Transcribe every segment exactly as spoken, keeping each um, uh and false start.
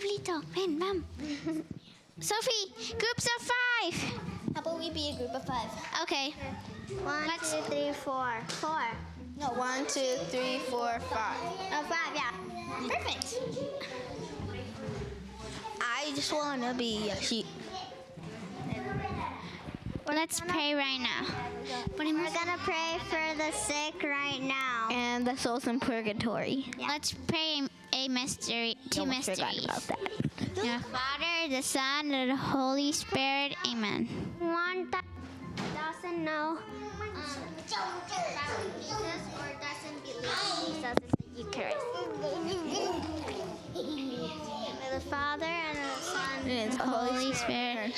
Pablito, ven, vam. Sophie, groups of five. How about we be a group of five? Okay. One, Let's- two, three, four. Four. No, one, two, three, four, five. Oh, five, yeah. Perfect. I just want to be a sheep. Let's pray right now. We're gonna pray for the sick right now. And the souls in purgatory. Let's pray a mystery, two Almost forgot mysteries. about that. The Father, the Son, and the Holy Spirit. Amen. One that doesn't know um, about Jesus or doesn't believe Jesus is the Eucharist. And the Father and the Son And The Holy Spirit.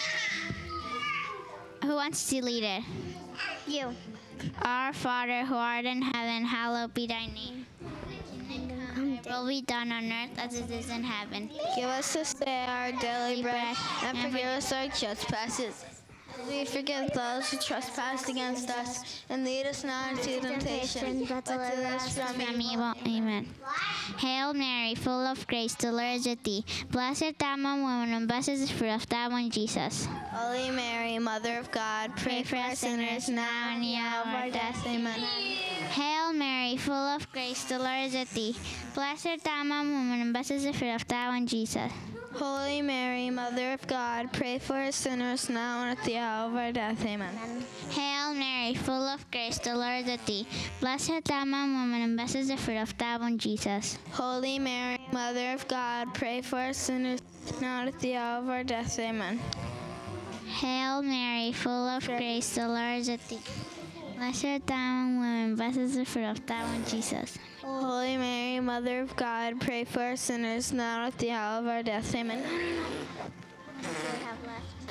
Who wants to lead it? You. Our Father who art in heaven, hallowed be thy name. Thy will be done on earth as it is in heaven. Give us this day our daily bread, and forgive us our trespasses. We forgive those who trespass against us, and lead us not into temptation, but deliver us from From evil. evil. Amen. Hail Mary, full of grace, the Lord is with thee. Blessed art thou among women, and blessed is the fruit of thy womb, Jesus. Holy Mary, Mother of God, pray for us sinners now and in the hour of our death. Amen. Hail Mary, full of grace, the Lord is with thee. Blessed art thou among women, and blessed is the fruit of thy womb, Jesus. Holy Mary, Mother of God, pray for us sinners now and at the hour of our death. Amen. Hail Mary, full of grace, the Lord is with thee. Blessed art thou among women, and blessed is the fruit of thy womb, Jesus. Holy Mary, Mother of God, pray for us sinners now and at the hour of our death. Amen. Hail Mary, full of grace, the Lord is with thee. Blessed art thou among women, blessed is the fruit of thy womb, Jesus. Holy Mary, Mother of God, pray for us sinners now and at the hour of our death. Amen. We have left.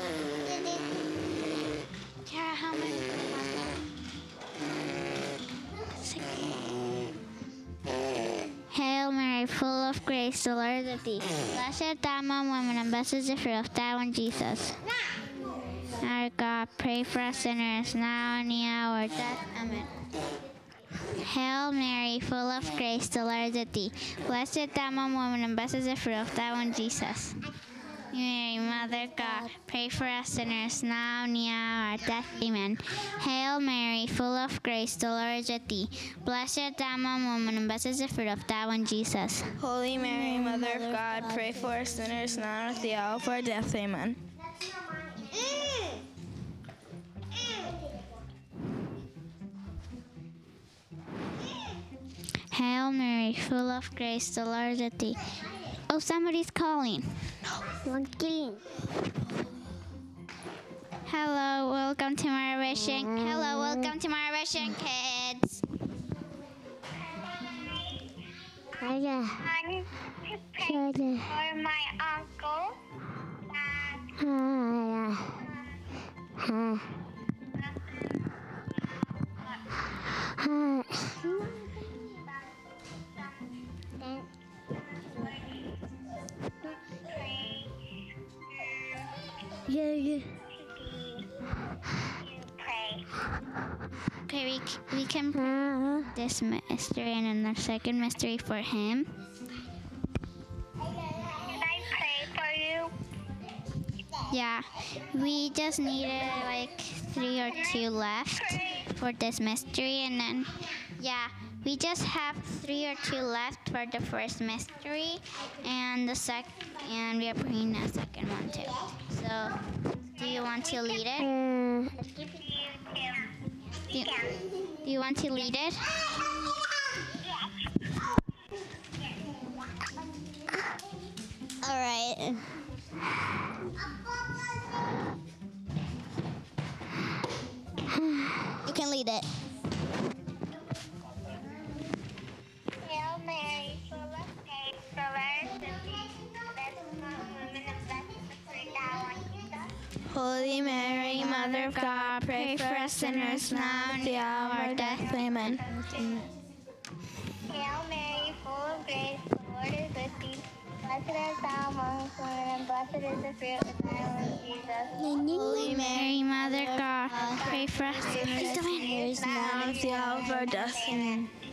Kara, how many? Hail Mary, full of grace, the Lord is with thee. Blessed art thou among women, and blessed is the fruit of thy womb, Jesus. Our God, pray for us sinners, now and in the hour of death. Amen. Hail Mary, full of grace, the Lord is with thee. Blessed art thou among women, and blessed is the fruit of thy womb, Jesus. Mary, Mother of God, pray for us sinners, now and in the hour of death. Amen. Hail Mary, full of grace, the Lord is with thee. Blessed art thou among women, and blessed is the fruit of thy womb, Jesus. Holy Mary, Mother of God, pray for us sinners now and at the hour of our death. Amen. Hail Mary, full of grace, the Lord is with thee. Oh, somebody's calling. Monkey. Hello, welcome to my Russian. Hello, welcome to my Russian kids. Hiya. I'm preparing for my uncle. Hiya. Hi. Hi. Yeah, yeah. Pray. Okay, we, c- we can pray Uh, this mystery and then the second mystery for him. Can I pray for you? Yeah, we just needed like three or two left for this mystery, and then yeah, we just have three or two left for the first mystery, and the sec and we are praying the second one too. So, do you want to lead it? uh, You too. Do you, do you want to lead it? All right. You can lead it. Hail Mary, full of grace, the Lord is with thee. Blessed among women, and blessed is the fruit of thy womb, Jesus. Holy Mary, Mother of God, pray for us sinners now and at the hour of our death. Amen. Hail Mary, full of grace, the Lord is with thee. Blessed art thou among women, and blessed is the fruit of thy womb, Jesus. Holy Mary, Mother of God, pray for us sinners. now and at the hour of our death. Amen.